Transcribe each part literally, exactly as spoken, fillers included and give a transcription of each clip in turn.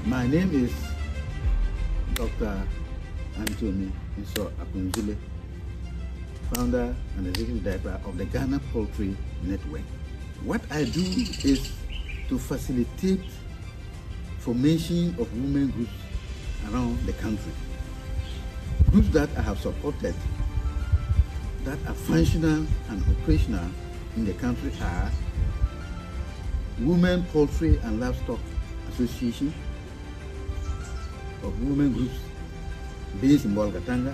My name is Doctor Anthony Nso Akunzule, founder and executive director of the Ghana Poultry Network. What I do is to facilitate formation of women groups around the country. Groups that I have supported that are functional and operational in the country are Women Poultry and Livestock Association of women groups based in Bolgatanga,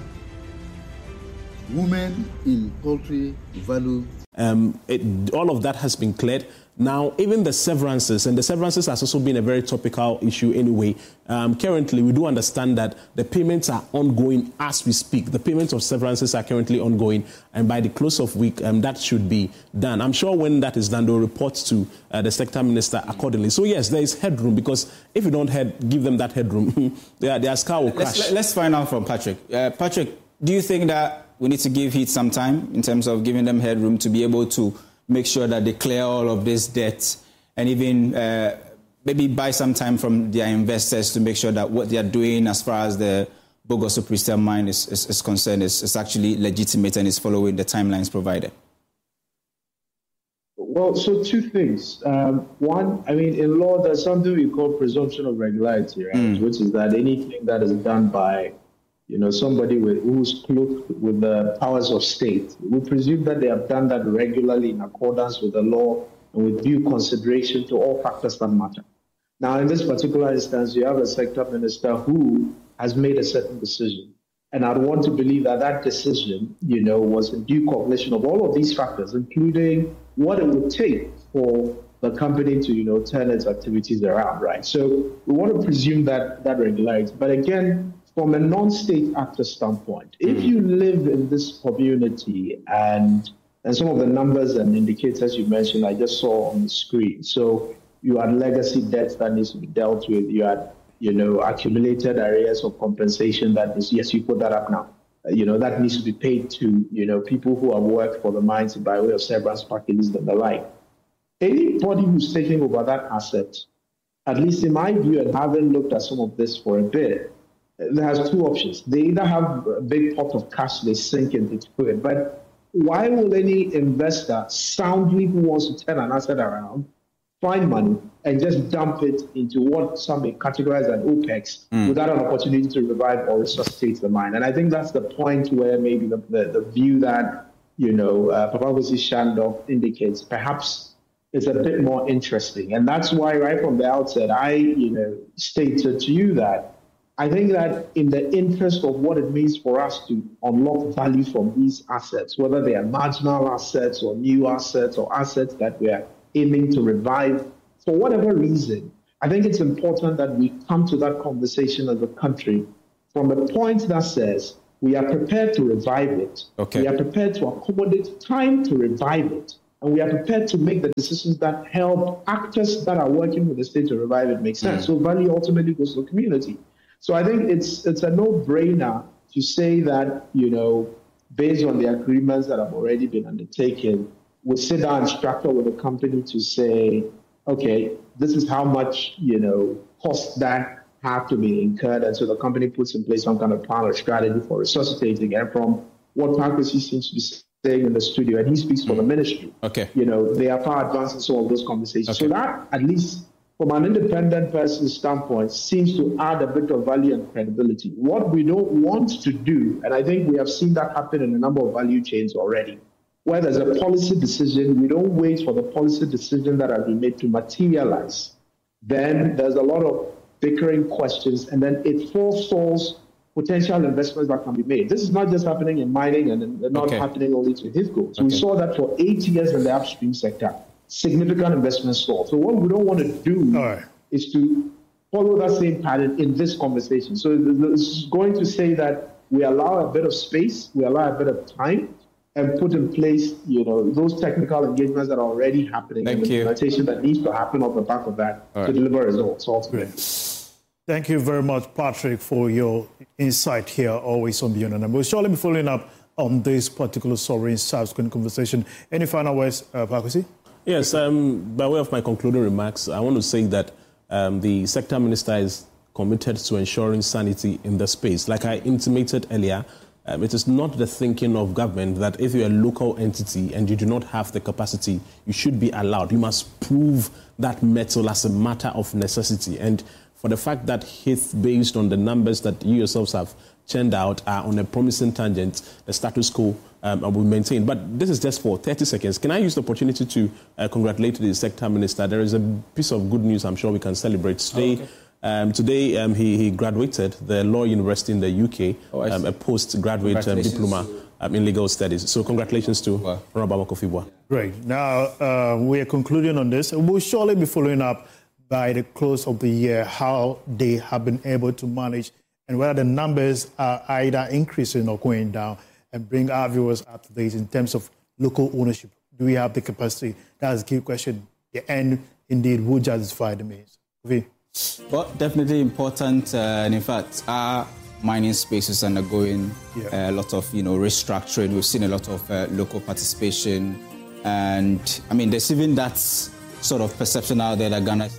Women in Poultry Value. Um, it, all of that has been cleared. Now, even the severances, and the severances has also been a very topical issue anyway. Um, currently, we do understand that the payments are ongoing as we speak. The payments of severances are currently ongoing, and by the close of week, um, that should be done. I'm sure when that is done, they'll report to uh, the sector minister accordingly. So yes, there is headroom, because if you don't head, give them that headroom, their, their scar will crash. Let's, let's find out from Patrick. Uh, Patrick, do you think that we need to give Heat some time in terms of giving them headroom to be able to make sure that they clear all of this debt, and even uh, maybe buy some time from their investors to make sure that what they are doing as far as the Bogoso Prestel mine is, is, is concerned is, is actually legitimate and is following the timelines provided? Well, so two things. Um, one, I mean, in law, there's something we call presumption of regularity, right? Mm. Which is that anything that is done by you know, somebody with, who's clothed with the powers of state. We presume that they have done that regularly in accordance with the law and with due consideration to all factors that matter. Now, in this particular instance, you have a sector minister who has made a certain decision. And I'd want to believe that that decision, you know, was in due cognition of all of these factors, including what it would take for the company to, you know, turn its activities around, right? So we want to presume that that regularity. But again, from a non-state actor standpoint, if mm. you live in this community and and some of the numbers and indicators you mentioned, I just saw on the screen. So you had legacy debts that needs to be dealt with. You had, you know, accumulated areas of compensation that is, yes, you put that up now. Uh, you know, that needs to be paid to, you know, people who have worked for the mines by way of severance packages and the like. Anybody who's taking over that asset, at least in my view, and having looked at some of this for a bit, there has two options. They either have a big pot of cash they sink into it, but why will any investor soundly who wants to turn an asset around find money and just dump it into what some may categorize as OPEX mm. without an opportunity to revive or resuscitate the mine? And I think that's the point where maybe the, the, the view that, you know, uh, Papagosi Shandok indicates perhaps is a bit more interesting. And that's why right from the outset, I, you know, stated to you that I think that in the interest of what it means for us to unlock value from these assets, whether they are marginal assets or new assets or assets that we are aiming to revive, for whatever reason, I think it's important that we come to that conversation as a country from a point that says we are prepared to revive it. Okay. We are prepared to accommodate time to revive it. And we are prepared to make the decisions that help actors that are working with the state to revive it make sense. Mm. So value ultimately goes to the community. So I think it's it's a no-brainer to say that, you know, based on the agreements that have already been undertaken, we sit down and structure with the company to say, okay, this is how much, you know, costs that have to be incurred. And so the company puts in place some kind of plan or strategy for resuscitating. And from what Papagosi seems to be saying in the studio, and he speaks for the ministry, okay, you know, they are far advanced in some of those conversations. Okay. So that, at least from an independent person's standpoint, seems to add a bit of value and credibility. What we don't want to do, and I think we have seen that happen in a number of value chains already, where there's a policy decision, we don't wait for the policy decision that has been made to materialize. Then there's a lot of bickering questions, and then it forestalls potential investments that can be made. This is not just happening in mining and not okay. happening only to his goals. Okay. We saw that for eight years in the upstream sector. Significant investment stall. So what we don't want to do right. is to follow that same pattern in this conversation. So this is going to say that we allow a bit of space, we allow a bit of time, and put in place, you know, those technical engagements that are already happening, Thank and the implementation that needs to happen off the back of that All to right. deliver results ultimately. Thank you very much, Patrick, for your insight here, always on Beyond. And we'll surely be following up on this particular story in subsequent conversation. Any final words, uh, Papagosi? Yes, um, by way of my concluding remarks, I want to say that um, the sector minister is committed to ensuring sanity in the space. Like I intimated earlier, um, it is not the thinking of government that if you're a local entity and you do not have the capacity, you should be allowed. You must prove that metal as a matter of necessity. And for the fact that Heath, based on the numbers that you yourselves have churned out, are on a promising tangent, the status quo um, will maintain. But this is just for thirty seconds. Can I use the opportunity to uh, congratulate the sector minister? There is a piece of good news I'm sure we can celebrate today. Oh, okay. Um, today, um, he, he graduated the Law University in the U K, oh, um, a postgraduate um, diploma um, in legal studies. So congratulations to wow. Honorable Kofi Boah. Great. Now, uh, we are concluding on this. We'll surely be following up by the close of the year how they have been able to manage and whether the numbers are either increasing or going down, and bring our viewers up to date in terms of local ownership. Do we have the capacity? That's the key question. The end, indeed, will justify the means. Kofi? Well, definitely important, uh, and in fact, our mining space is undergoing yeah. a lot of, you know, restructuring. We've seen a lot of uh, local participation, and I mean, there's even that sort of perception out there that Ghana,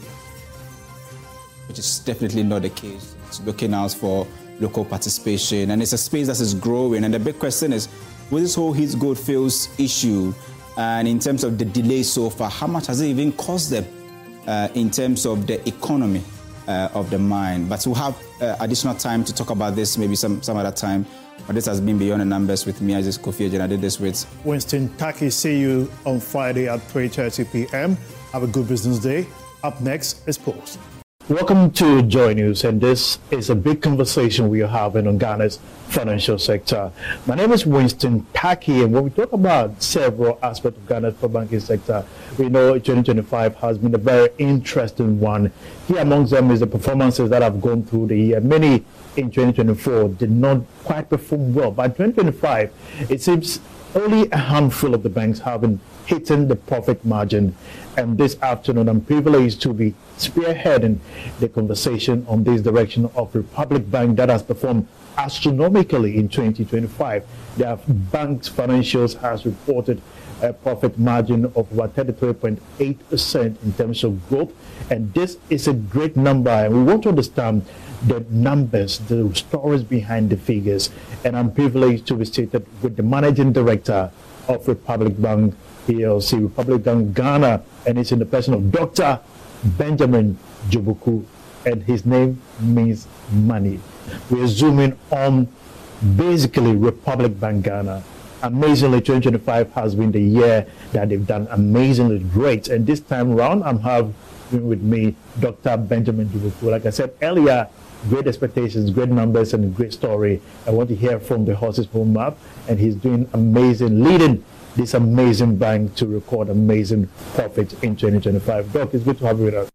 which is definitely not the case. It's looking out for local participation, and it's a space that is growing. And the big question is, with this whole Heath Goldfields issue, and in terms of the delay so far, how much has it even cost them? Uh, in terms of the economy uh, of the mine. But we'll have uh, additional time to talk about this maybe some, some other time. But this has been Beyond the Numbers with me, Isaac Kofi Agyeman. I did this with Winston Taki. See you on Friday at three thirty p.m. Have a good business day. Up next is Pulse. Welcome to Joy News, and this is a big conversation we are having on Ghana's financial sector. My name is Winston Taki, and when we talk about several aspects of Ghana's banking sector, we know twenty twenty-five has been a very interesting one. Here amongst them is the performances that have gone through the year. Many in twenty twenty-four did not quite perform well, but twenty twenty-five, it seems only a handful of the banks have been hitting the profit margin. And this afternoon, I'm privileged to be spearheading the conversation on this direction of Republic Bank that has performed astronomically in twenty twenty-five. Their bank's financials has reported a profit margin of about thirty-three point eight percent in terms of growth. And this is a great number. And we want to understand the numbers, the stories behind the figures. And I'm privileged to be seated with the managing director of Republic Bank P L C, Republic Bank Ghana, and it's in the person of Doctor Benjamin Joboku, and his name means money. We are zooming on basically Republic Bank Ghana. Amazingly, twenty twenty-five has been the year that they've done amazingly great, and this time around, I'm having with me Doctor Benjamin Joboku. Like I said earlier, great expectations, great numbers, and a great story. I want to hear from the horse's home map, and he's doing amazing, leading this amazing bank to record amazing profit in twenty twenty-five. Doc, it's good to have you with us.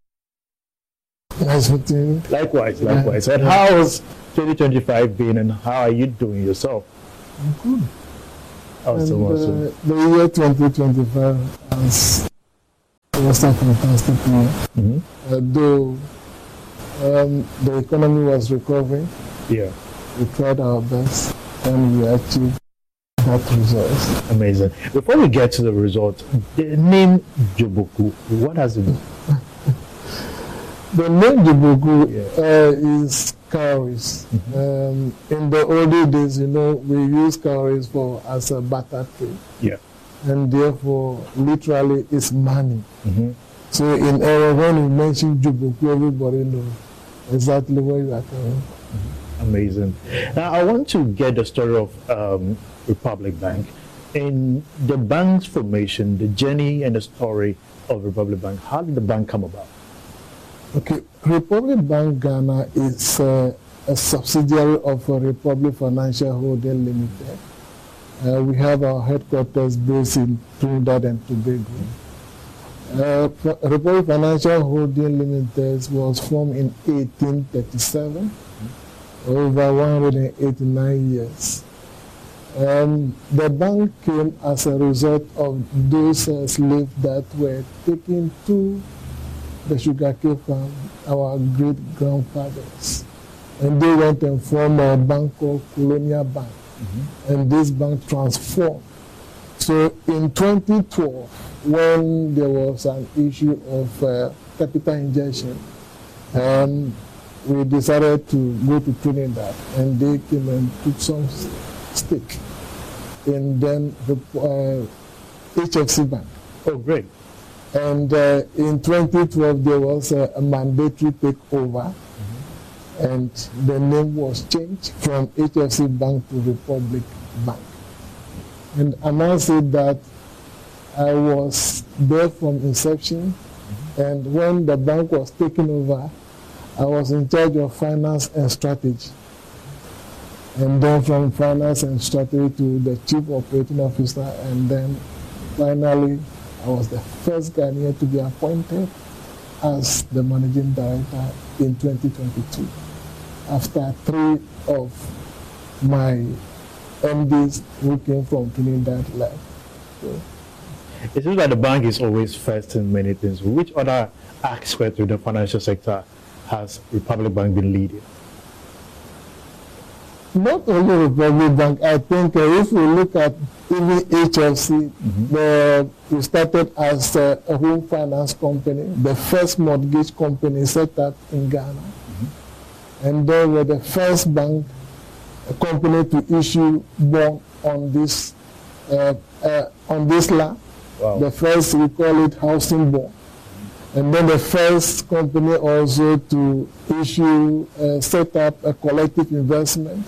Nice with you. Likewise, likewise. Yeah. And how has twenty twenty-five been, and how are you doing yourself? I'm good. Awesome, and, awesome. Uh, the year twenty twenty-five has, was a fantastic year. Mm-hmm. Uh, though um, the economy was recovering, yeah, we tried our best, and we achieved that result. Amazing. Before we get to the result, the name Joboku, what does it mean? The name Joboku yeah. uh, is cowries. Mm-hmm. Um, in the older days, you know, we use cowries for as a barter trade. Yeah. And therefore, literally, it's money. Mm-hmm. So in error, when you mention Joboku, everybody knows exactly where you are coming. Mm-hmm. Amazing. Now, I want to get the story of um, Republic Bank. In the bank's formation, the journey and the story of Republic Bank, how did the bank come about? Okay, Republic Bank Ghana is uh, a subsidiary of uh, Republic Financial Holding Limited. Uh, we have our headquarters based in Trinidad and Tobago. Uh, Republic Financial Holding Limited was formed in eighteen thirty-seven, mm-hmm. over one hundred eighty-nine years. Um, the bank came as a result of those uh, slaves that were taken to the sugarcane farm, our great-grandfathers. And they went and formed a bank called Colonial Bank. Mm-hmm. And this bank transformed. So in twenty twelve, when there was an issue of uh, capital injection, um, we decided to go to Trinidad, and they came and took some stake in then the uh, H F C Bank. Oh, great. And uh, in twenty twelve, there was a, a mandatory takeover, mm-hmm. and the name was changed from H F C Bank to Republic Bank. And I must say that I was there from inception, mm-hmm. and when the bank was taken over, I was in charge of finance and strategy. And then from finance and strategy to the chief operating officer, and then finally, I was the first Ghanaian to be appointed as the managing director in twenty twenty-two, after three of my M Ds who came from Trinidad left. So, it seems like the bank is always first in many things. Which other aspect of the financial sector has Republic Bank been leading? Not only Republic Bank, I think uh, if we look at even H F C, mm-hmm. the, we started as a, a home finance company, the first mortgage company set up in Ghana. Mm-hmm. And then we're the first bank a company to issue bond on this uh, uh, on this land. Wow. The first, we call it housing bond. And then the first company also to issue, uh, set up a collective investment.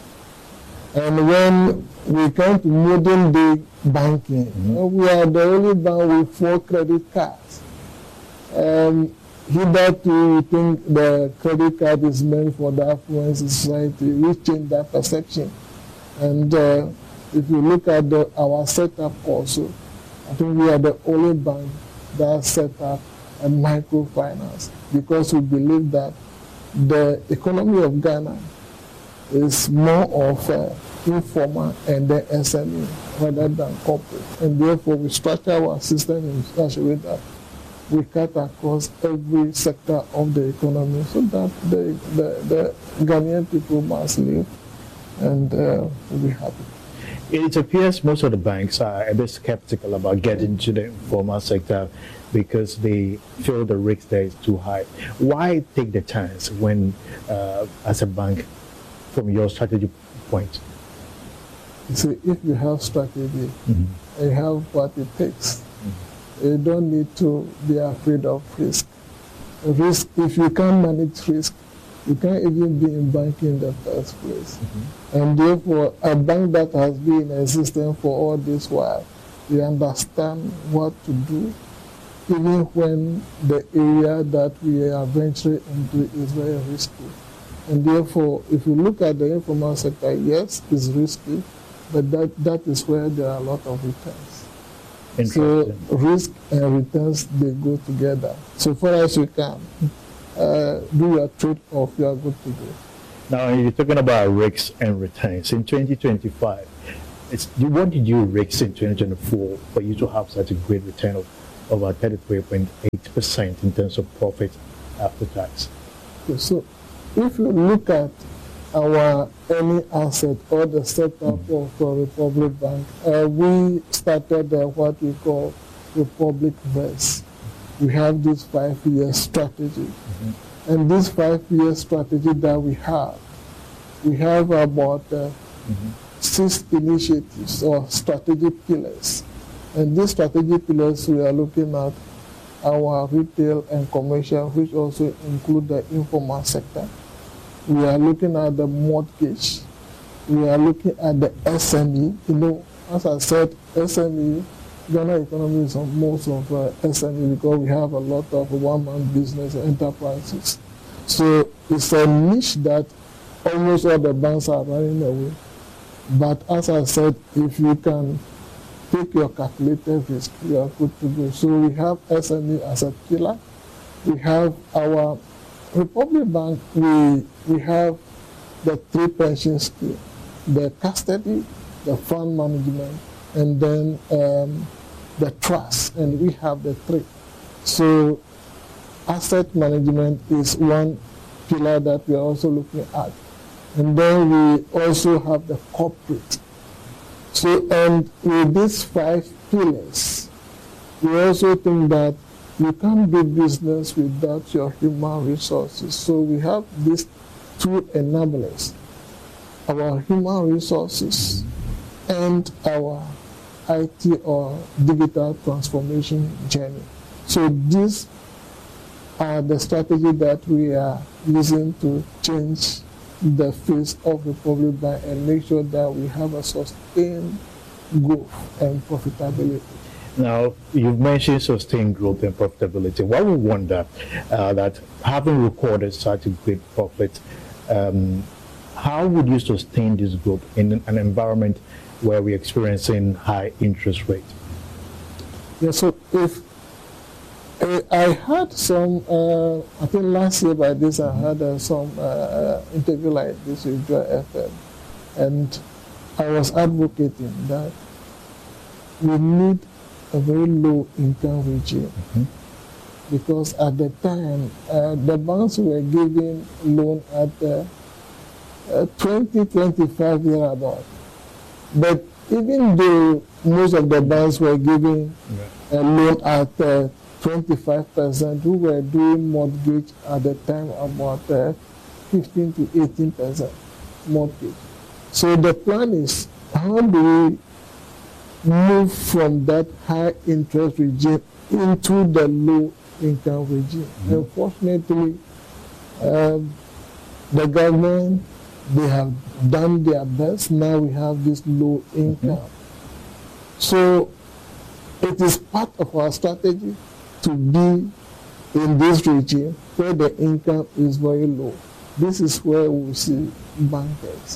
And when we come to modern day banking, mm-hmm. we are the only bank with four credit cards. Um, hitherto, we think the credit card is meant for the affluent society. We change that perception. And uh, if you look at the, our setup also, I think we are the only bank that set up a microfinance, because we believe that the economy of Ghana is more of uh, informal and the S M E rather than corporate. And therefore, we structure our system in such a way that we cut across every sector of the economy so that the, the, the Ghanaian people must live and uh, be happy. It appears most of the banks are a bit skeptical about getting to the informal sector because they feel the risk there is too high. Why take the chance when, uh, as a bank, from your strategy point? You see, if you have strategy, mm-hmm. you have what it takes. Mm-hmm. You don't need to be afraid of risk. Risk, if you can't manage risk, you can't even be in banking in the first place. Mm-hmm. And therefore, a bank that has been in existence for all this while, we understand what to do, even when the area that we are venturing into is very risky. And therefore, if you look at the informal sector, yes, it's risky, but that, that is where there are a lot of returns. So risk and returns, they go together. So far as you can, uh, do your trade-off, you are good to go. Now, you're talking about risks and returns. In twenty twenty-five, it's, what did you risk in twenty twenty-four for you to have such a great return of over thirty-three point eight percent in terms of profit after tax? Okay, so if you look at our earning asset or the setup mm-hmm. of the Republic Bank, uh, we started uh, what we call Republic Verse. We have this five-year strategy. Mm-hmm. And this five-year strategy that we have, we have about uh, mm-hmm. six initiatives or strategic pillars. And these strategic pillars, we are looking at our retail and commercial, which also include the informal sector. We are looking at the mortgage. We are looking at the S M E. You know, as I said, S M E, Ghana economy is most of uh, S M E because we have a lot of one-man business enterprises. So it's a niche that almost all the banks are running away. But as I said, if you can take your calculated risk, you are good to go. So we have S M E as a pillar. We have our Republic Bank, we, we have the three pension schemes, the custody, the fund management, and then um, the trust, and we have the three. So asset management is one pillar that we are also looking at. And then we also have the corporate. So, and with these five pillars, we also think that you can't do business without your human resources. So we have these two enablers, our human resources and our I T or digital transformation journey. So these are the strategy that we are using to change the face of Republic Bank and make sure that we have a sustained growth and profitability. Now, you've mentioned sustained growth and profitability. Why we wonder uh, that having recorded such a great profit, um, how would you sustain this growth in an environment where we're experiencing high interest rates? Yeah, so if uh, I had some, uh, I think last year by this, I had uh, some uh, interview like this with Joy F M, and I was advocating that we need a very low income regime, mm-hmm. because at the time uh, the banks were giving loan at uh, uh, twenty, twenty-five thereabout. But even though most of the banks were giving yeah. a loan at uh, twenty-five percent, we were doing mortgage at the time about uh, fifteen to eighteen percent mortgage. So the plan is, how do we move from that high interest regime into the low income regime? Mm-hmm. Unfortunately, um, the government, they have done their best. Now we have this low income. Mm-hmm. So it is part of our strategy to be in this regime where the income is very low. This is where we see bankers,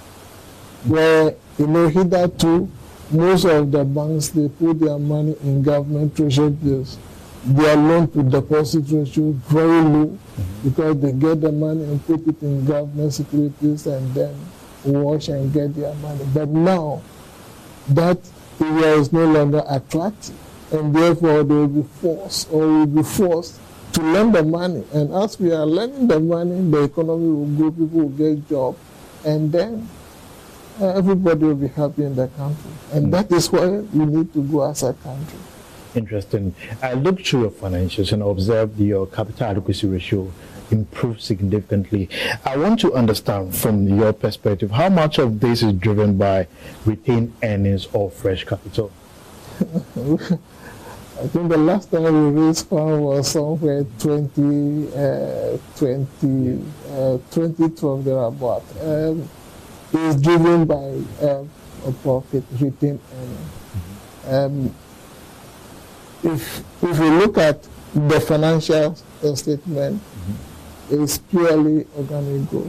where, you know, hitherto, most of the banks, they put their money in government treasury bills. Their loan to deposit ratio is very low, mm-hmm. because they get the money and put it in government securities and then wash and get their money. But now, that area is no longer attractive, and therefore they will be forced or will be forced to lend the money. And as we are lending the money, the economy will grow, people will get jobs, and then uh, everybody will be happy in the country. And mm-hmm. that is where we need to go as a country. Interesting. I looked through your financials and observed your capital adequacy ratio improved significantly. I want to understand from your perspective, how much of this is driven by retained earnings or fresh capital? I think the last time we raised fund was somewhere twenty, uh, twenty, uh, twenty twelve thereabout. Um, it's driven by uh, a profit, retained earnings. Mm-hmm. Um, If if we look at the financial statement, mm-hmm. it's purely organic growth.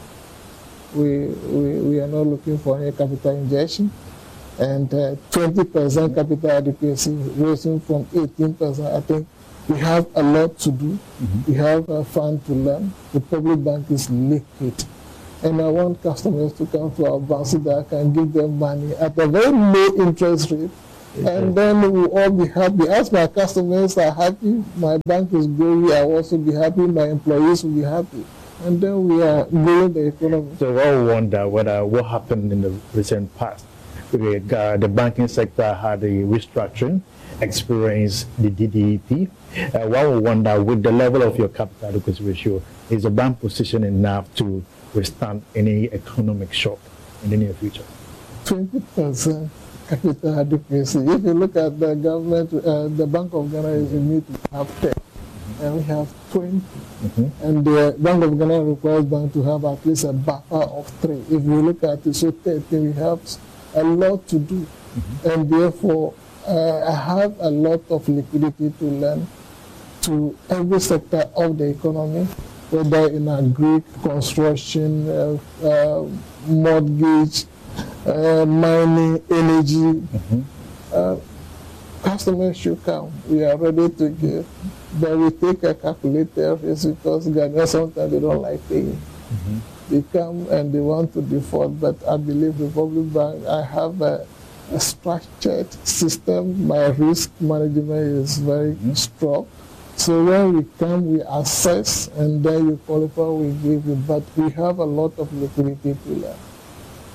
We, we we are not looking for any capital injection, and uh, twenty percent capital adequacy raising from eighteen percent. I think we have a lot to do. Mm-hmm. We have a fund to learn. The public bank is liquid, and I want customers to come to our bank so that I can give them money at a very low interest rate. And then we'll all be happy. As my customers are happy, my bank is growing, I will also be happy, my employees will be happy. And then we are growing the economy. So I wonder whether what happened in the recent past. Uh, the banking sector had a restructuring, experienced the D D E P. Uh, one would wonder, with the level of your capital adequacy ratio, is the bank positioned enough to withstand any economic shock in the near future? twenty percent. Capital adequacy. If you look at the government, uh, the Bank of Ghana is in need to have ten, mm-hmm. and we have twenty. Mm-hmm. And the Bank of Ghana requires bank to have at least a buffer of three. If we look at it, so thirty, we have a lot to do. Mm-hmm. And therefore, uh, I have a lot of liquidity to lend to every sector of the economy, whether in agri, construction, uh, uh, mortgage, Uh, mining, energy. Mm-hmm. uh, customers should come. We are ready to give. But we take a calculated risk because Ghanaians sometimes they don't like paying. Mm-hmm. They come and they want to default, but I believe the Republic Bank, I have a, a structured system. My risk management is very mm-hmm. strong. So when we come, we assess, and then you qualify, we give you. But we have a lot of liquidity to learn.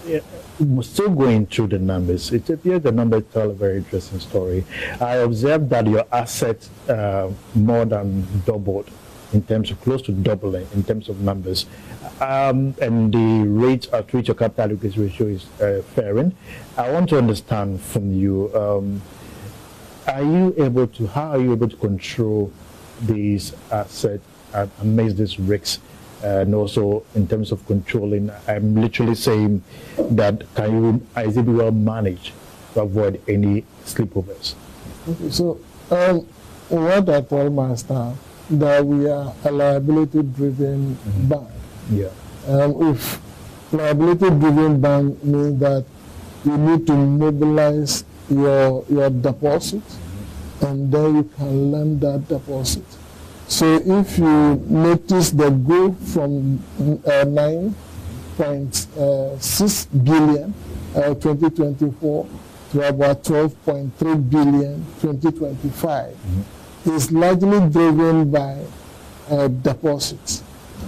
yeah, we're still going through the numbers. It appears the numbers tell a very interesting story. I observed that your assets uh, more than doubled in terms of close to doubling in terms of numbers, um, and the rate at which your capital adequacy ratio is uh, faring. I want to understand from you, um, are you able to, how are you able to control these assets and amidst these risks? Uh, and also in terms of controlling, I'm literally saying that can you, is it well managed to avoid any sleepovers? Okay, so um, what I tell my staff, that we are a liability-driven mm-hmm. bank. Yeah. Um, if liability-driven bank means that you need to mobilize your your deposit, mm-hmm. and then you can lend that deposit. So if you notice the growth from uh, nine point six billion uh, twenty twenty-four to about twelve point three billion twenty twenty-five, mm-hmm. is largely driven by uh, deposits.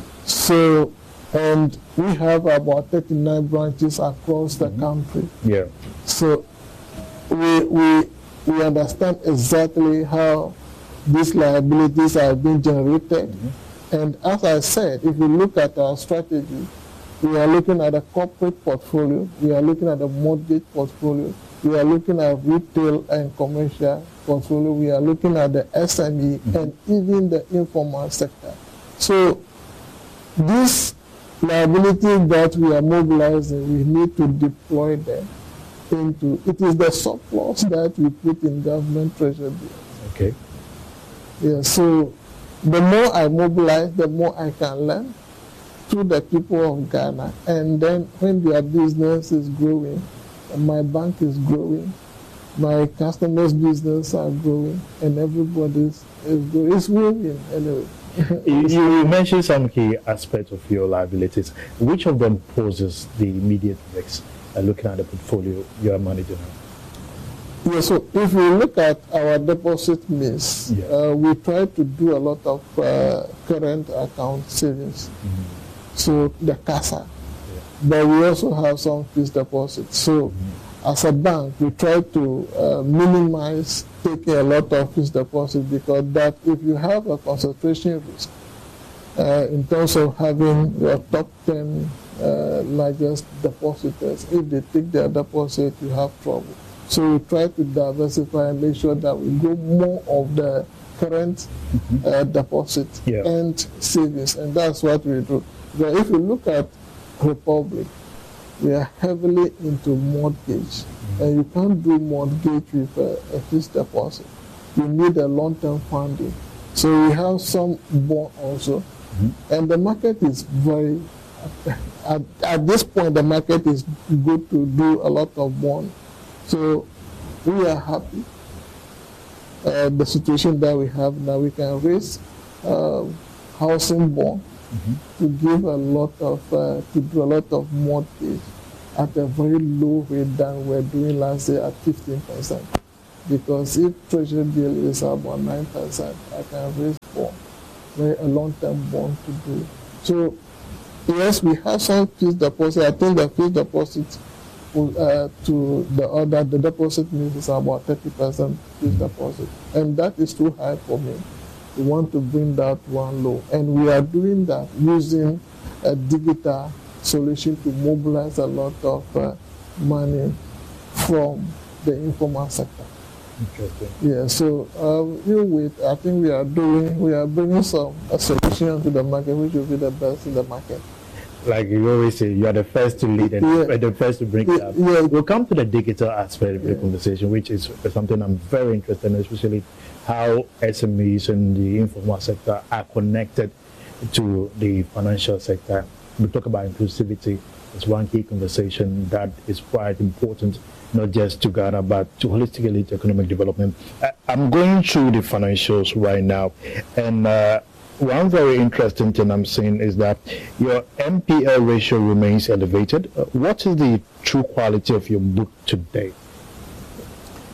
So, and we have about thirty-nine branches across the mm-hmm. country. Yeah. So we we we understand exactly how these liabilities are being generated. Mm-hmm. And as I said, if we look at our strategy, we are looking at a corporate portfolio, we are looking at a mortgage portfolio, we are looking at retail and commercial portfolio, we are looking at the S M E mm-hmm. and even the informal sector. So these liabilities that we are mobilizing, we need to deploy them into, it is the surplus that we put in government treasury bills. Okay. Yeah, so the more I mobilize, the more I can learn through the people of Ghana. And then when their business is growing, my bank is growing, my customers' business are growing, and everybody's is growing. It's growing anyway. you, you mentioned some key aspects of your liabilities. Which of them poses the immediate risks uh, looking at the portfolio you are managing now? Yeah, so if we look at our deposit mix, yeah. uh, we try to do a lot of uh, current account savings. Mm-hmm. So the CASA. Yeah. But we also have some fixed deposits. So mm-hmm. as a bank, we try to uh, minimize taking a lot of fixed deposits, because that if you have a concentration risk uh, in terms of having your top ten uh, largest depositors, if they take their deposit, you have trouble. So we try to diversify and make sure that we go more of the current mm-hmm. uh, deposit yeah. and savings, and that's what we do. But if you look at Republic, we are heavily into mortgage, mm-hmm. and you can't do mortgage with a, a fixed deposit. You need a long-term funding. So we have some bond also, mm-hmm. and the market is very, at, at this point, the market is good to do a lot of bond. So we are happy. Uh, the situation that we have now, we can raise uh, housing bond mm-hmm. to give a lot of, uh, to do a lot of mortgage at a very low rate than we were doing last year at fifteen percent. Because if treasury bill is about nine percent, I can raise bond, a long-term bond to do. So yes, we have some fixed deposit. I think the fixed deposit Uh, to the other, the deposit means is about thirty percent fixed deposit, and that is too high for me. We want to bring that one low, and we are doing that using a digital solution to mobilize a lot of uh, money from the informal sector. Interesting. Yeah, so um, you wait. I think we are doing, we are bringing some a solution to the market, which will be the best in the market. Like you always say, you are the first to lead and yeah. the first to bring it up. Yeah. We'll come to the digital aspect of yeah. the conversation, which is something I'm very interested in, especially how S M Es and the informal sector are connected to the financial sector. We talk about inclusivity. It's one key conversation that is quite important, not just to Ghana, but to holistically to economic development. I'm going through the financials right now, and uh, one very interesting thing I'm seeing is that your N P L ratio remains elevated. Uh, what is the true quality of your book today?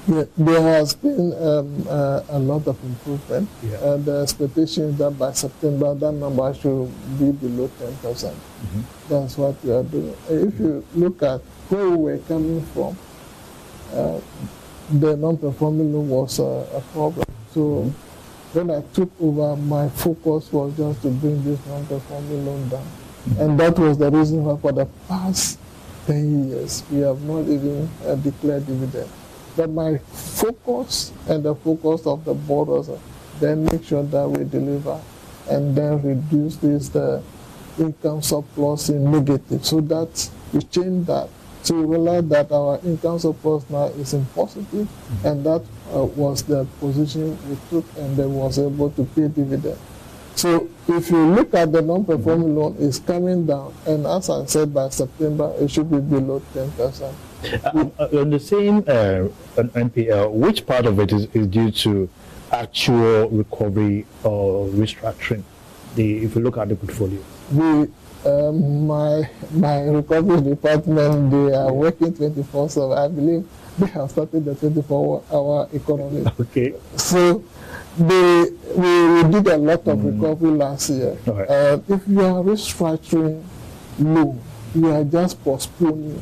Yeah, there has been um, uh, a lot of improvement. Yeah. Uh, the expectation is that by September, that number should be below ten percent. Mm-hmm. That's what we are doing. If you look at where we were coming from, uh, the non-performing loan was uh, a problem. So mm-hmm. when I took over, my focus was just to bring this non-performing loan down. Mm-hmm. And that was the reason why for the past ten years, we have not even uh, declared dividend. But my focus and the focus of the board was uh, then make sure that we deliver and then reduce this the income surplus in negative. So that we change that. So we realized that our income surplus now is in positive, mm-hmm. and that uh, was the position we took, and then was able to pay dividend. So if you look at the non-performing mm-hmm. loan, it's coming down, and as I said, by September, it should be below ten percent. Uh, on the same uh, N P L, which part of it is, is due to actual recovery or restructuring? The, if you look at the portfolio, we, um, my my recovery department, they are working twenty-four seven. I believe they have started the twenty-four hour economy. Okay. So they we, we did a lot of mm. recovery last year. Right. Uh, if you are restructuring loan, you are just postponing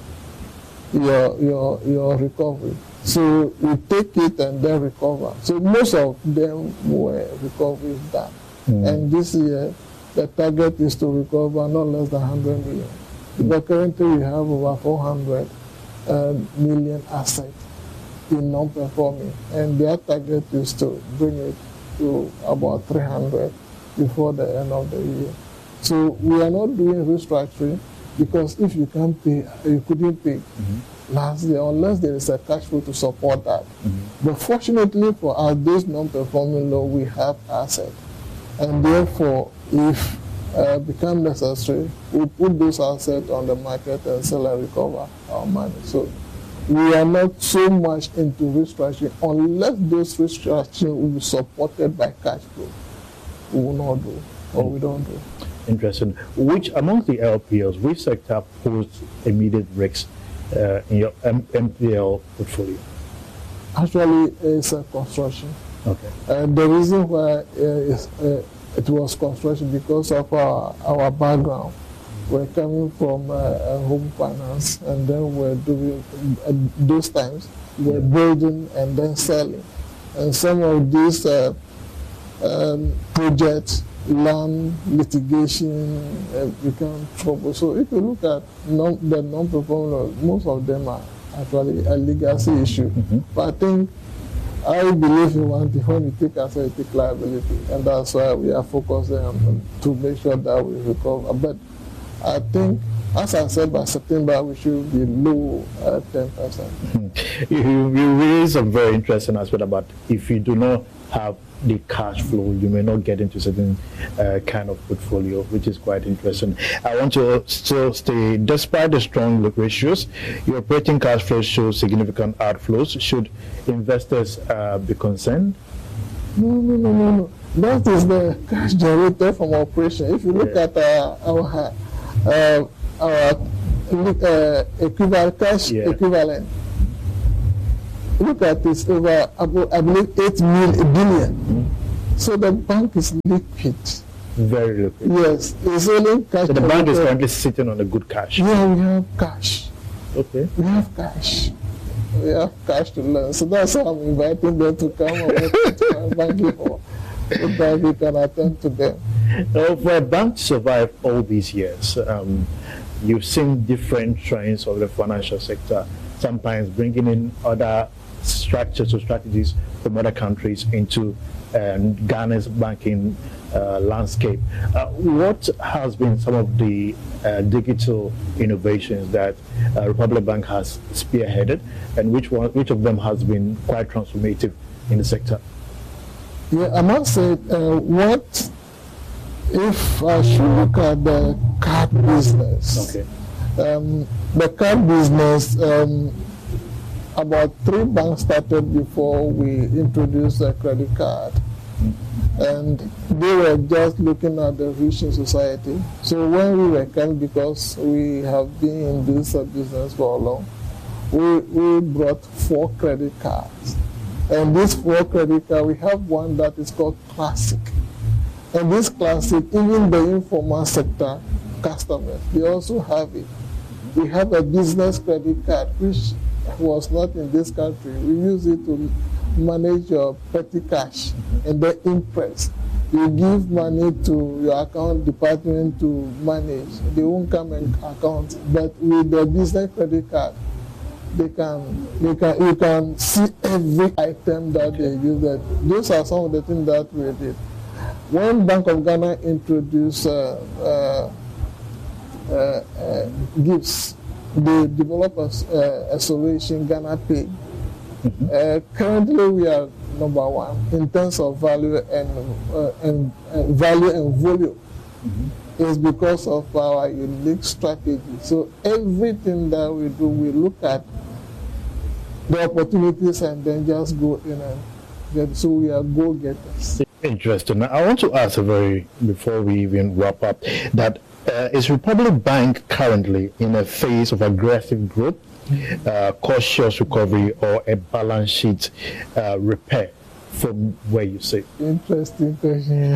your your your recovery. So you take it and then recover. So most of them were recoveries done. Mm. And this year the target is to recover not less than one hundred million. Mm. Because currently we have over four hundred uh, million assets in non-performing, and their target is to bring it to about three hundred before the end of the year. So we are not doing restructuring, because if you can't pay, you couldn't pay mm-hmm. last year unless there is a cash flow to support that. Mm-hmm. But fortunately for us, this non-performing loan, we have assets. And therefore, if uh, become necessary, we put those assets on the market and sell and recover our money. So we are not so much into restructuring unless those restructuring will be supported by cash flow. We will not do, or we don't do. Interesting. Which among the L P Ls, which sector poses immediate risks uh, in your M- MPL portfolio? Actually, it's uh, construction. Okay. Uh, the reason why uh, is, uh, it was construction because of our, our background. We're coming from uh, a home finance, and then we're doing, uh, those times, we're building and then selling. And some of these uh, um, projects, land litigation, uh, become trouble. So if you look at non, the non-performing, most of them are actually a legacy issue. Mm-hmm. But I think, I believe in one thing: when you take asset, you take liability, and that's why we are focusing on to make sure that we recover. But I think, as I said, by September we should be low at ten percent. Mm-hmm. You, you raise a very interesting aspect about if you do not have the cash flow, you may not get into certain uh, kind of portfolio, which is quite interesting. I want to still stay, despite the strong ratios, your operating cash flow shows significant outflows. Should investors uh, be concerned? No, no, no, no, no. That is the cash generated from operation. If you look yeah. at uh, our uh, our uh, equivalent cash yeah. equivalent, look at this, over, I believe, eight million billion. Mm-hmm. So the bank is liquid. Very liquid. Yes, it's only cash. So the bank is currently sitting on a good cash. Yeah, we have cash. Okay. We have cash. We have cash to learn. So that's how I'm inviting them to come and work to our banking for, so that we can attend to them. Now, for a bank to survive all these years, um, you've seen different trends of the financial sector, sometimes bringing in other structures or strategies from other countries into um, Ghana's banking uh, landscape. Uh, what has been some of the uh, digital innovations that uh, Republic Bank has spearheaded, and which one, which of them has been quite transformative in the sector? Yeah, I must say, uh, what if I should look at the card business? Okay. Um, the card business. Um, About three banks started before we introduced a credit card, and they were just looking at the rich in society. So when we were coming, because we have been in this uh, business for a long, we, we brought four credit cards. And these four credit cards, we have one that is called Classic. And this Classic, even the informal sector customers, they also have it. We have a business credit card, which was not in this country. We use it to manage your petty cash and the interest. You give money to your account department to manage. They won't come and account. But with the business credit card, they can, they can, you can see every item that they use. That those are some of the things that we did. When Bank of Ghana introduced uh, uh, uh, uh, gifts, they developed a, uh, a solution, Ghana Pay. Mm-hmm. Uh, currently, we are number one in terms of value and uh, and uh, value and volume. Mm-hmm. It's because of our unique strategy. So everything that we do, we look at the opportunities and then just go in and get. So we are go-getters. Interesting. I want to ask a very, before we even wrap up, that uh, is Republic Bank currently in a phase of aggressive growth, uh, cautious recovery, or a balance sheet uh, repair from where you sit? Interesting question.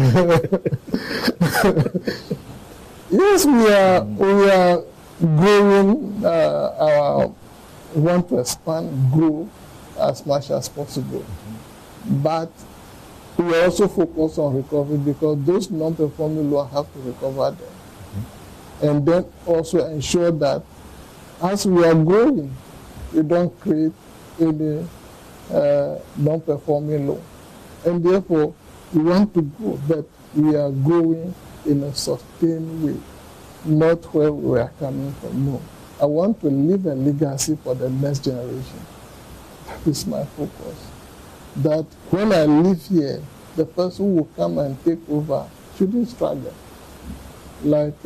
Yes, we are we are growing. Uh, our want to expand, grow as much as possible, but we also focus on recovery because those non-performing loans have to recover them, mm-hmm. and then also ensure that as we are growing, we don't create any uh, non-performing loan, and therefore we want to grow, but we are growing in a sustained way, not where we are coming from. No, I want to leave a legacy for the next generation. That is my focus. That when I leave here, the person who will come and take over shouldn't struggle. Like